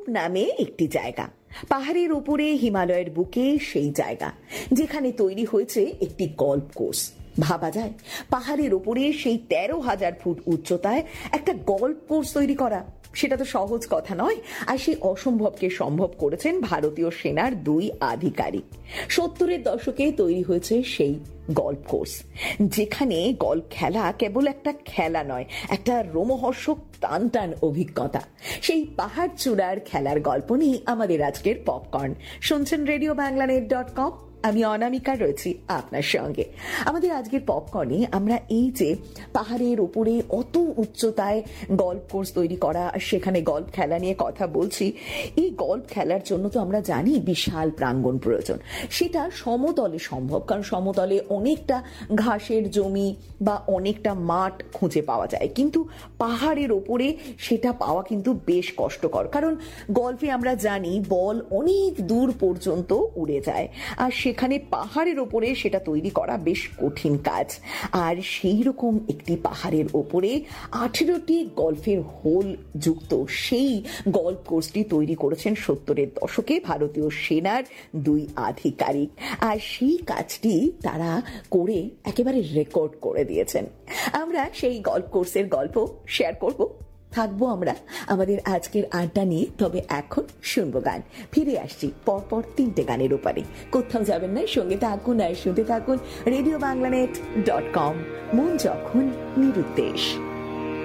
কুডুপ নামে একটি জায়গা, পাহাড়ের উপরে হিমালয়ের বুকে সেই জায়গা যেখানে তৈরি হয়েছে একটি গল্ফ কোর্স। ভাবা যায় পাহাড়ের উপরে সেই 13,000 ফুট উচ্চতায় একটা গল্ফ কোর্স তৈরি করা, সেটা তো সহজ কথা নয়। আর সেই অসম্ভবকে সম্ভব করেছেন ভারতীয় সেনার 2 আধিকারিক। 70-এর দশকে তৈরি হয়েছে সেই গল্ফ কোর্স, যেখানে গল্ফ খেলা কেবল একটা খেলা নয়, একটা রোমহর্ষক টান টান অভিজ্ঞতা। সেই পাহাড় চূড়ার খেলার গল্প নিয়ে আমাদের আজকের পপকর্ন। শুনছেন RadioBanglaNet.com, আমি অনামিকা রয়েছি আপনার সঙ্গে। আমাদের আজকের পপকর্নে আমরা এই যে পাহাড়ের উপরে অত উচ্চতায় গল্ফ কোর্স তৈরি করা, সেখানে গল্ফ খেলা নিয়ে কথা বলছি। এই গল্ফ খেলার জন্য তো আমরা জানি বিশাল প্রাঙ্গণ প্রয়োজন। সেটা সমতলে সম্ভব, কারণ সমতলে অনেকটা ঘাসের জমি বা অনেকটা মাঠ খুঁজে পাওয়া যায়, কিন্তু পাহাড়ের ওপরে সেটা পাওয়া কিন্তু বেশ কষ্টকর, কারণ গল্ফে আমরা জানি বল অনেক দূর পর্যন্ত উড়ে যায়, আর সেখানে পাহাড়ের ওপরে সেটা তৈরি করা বেশ কঠিন কাজ। আর সেই রকম একটি পাহাড়ের ওপরে 18টি গল্ফের হোল যুক্ত সেই গল্ফ কোর্সটি তৈরি করেছেন 70-এর দশকে ভারতীয় সেনার 2 আধিকারিক। আর সেই কাজটি তারা করে একেবারে রেকর্ড করে দিয়েছেন। আমরা সেই গল্ফ কোর্সের গল্প শেয়ার করব, থাকবো আমরা আমাদের আজকের আড্ডা নিয়ে। তবে এখন শুনবো গান, ফিরে আসছি পরপর 3টে গানের উপরে। কোথাও যাবেন না, সঙ্গে থাকুন আর শুনতে থাকুন RadioBanglaNet.com, মন যখন নিরুদ্দেশ।